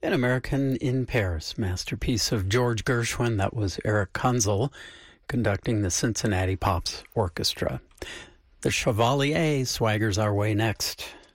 An American in Paris, masterpiece of George Gershwin. That was Eric Kunzel conducting the Cincinnati Pops Orchestra. The Chevalier swaggers our way next.